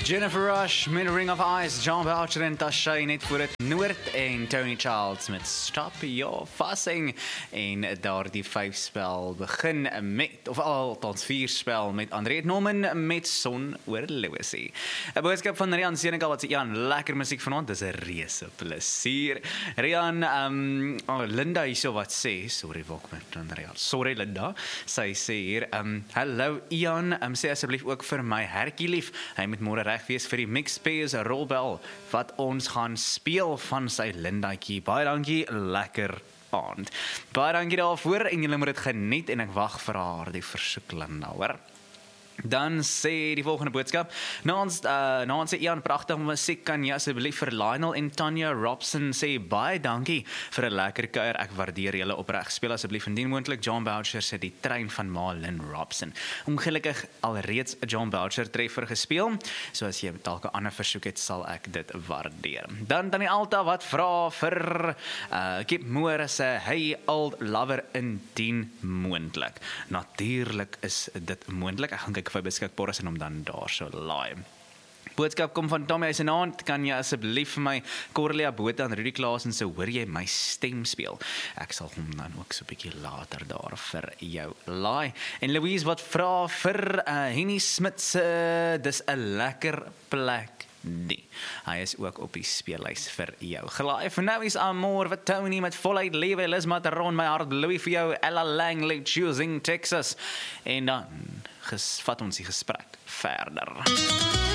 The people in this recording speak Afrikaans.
Jennifer Rush met Ring of Ice, John Boucher en Tasha net voor het Noord en Tony Charles met Stop Your Fussing en daardie 5 spel begin met, of althans 4 spel met André Norman met Son oor Lewisie. 'n boodskap van Rian Senegal wat sê, Jan, lekker musiek vanaand, dis 'n reuse plesier. Rian, Linda hierso wat sê, sorry Rian, sorry Linda, sy sê hier, hallo Ian, sê asseblief ook vir my Herculief, hy moet môre reg wees vir die Mixed Pairs rolbel wat ons gaan speel van sy Lindaatjie. Baie dankie, lekker aand. Baie dankie daarvoor en julle moet dit geniet en ek wag vir haar die versoek Linda, hoor. Dan sê die volgende boodskap, Naans sê Ian, pragtig musiek, kan jy asseblief vir Lionel en Tanya Robson sê, baie dankie vir 'n lekker kuier, ek waardeer julle opreg, speel asseblief indien moontlik John Boucher sê die trein van Marlon Robson. Ongelukkig alreeds 'n John Boucher treffer gespeel, so as jy dalk 'n ander versoek het, sal ek dit waardeer. Dan Tannie Alta wat vra vir Kip Moore se Hey Old Lover indien moontlik. Natuurlik is dit moontlik, ek gaan kyk of hy beskikbaar is en hom dan daar so laai. Boodskap kom van Tommy Eisenaand, kan jy asseblief vir my Cornelia Botha en Rudy Klaasen se hoor jy my stem speel? Ek sal hom dan ook so 'n bietjie later daar vir jou laai. En Louise wat vra vir Henny Smit se dis 'n lekker plek. Nee, hy is ook op die speellys vir jou. Gelaai vir nou is Amor wat Tony met voluit lewe, Liz Materon, my hart bloei vir jou, Ella Langley, Choosing Texas. En dan vat ons die gesprek verder.